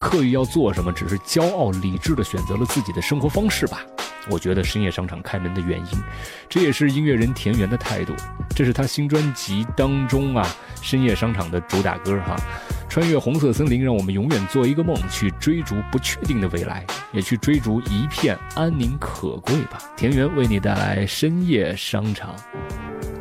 刻意要做什么，只是骄傲理智地选择了自己的生活方式吧。我觉得深夜商场开门的原因，这也是音乐人田园的态度。这是他新专辑当中深夜商场的主打歌穿越红色森林，让我们永远做一个梦，去追逐不确定的未来，也去追逐一片安宁可贵吧。田园为你带来深夜商场。